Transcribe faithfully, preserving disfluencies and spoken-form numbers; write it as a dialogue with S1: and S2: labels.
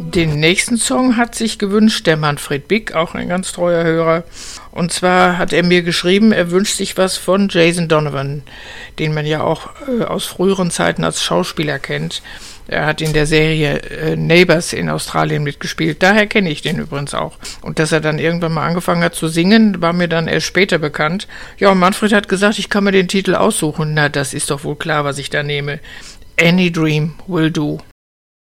S1: Den nächsten Song hat sich gewünscht der Manfred Bick, auch ein ganz treuer Hörer. Und zwar hat er mir geschrieben, er wünscht sich was von Jason Donovan, den man ja auch äh, aus früheren Zeiten als Schauspieler kennt. Er hat in der Serie äh, Neighbours in Australien mitgespielt. Daher kenne ich den übrigens auch. Und dass er dann irgendwann mal angefangen hat zu singen, war mir dann erst später bekannt. Ja, und Manfred hat gesagt, ich kann mir den Titel aussuchen. Na, das ist doch wohl klar, was ich da nehme. Any Dream Will Do.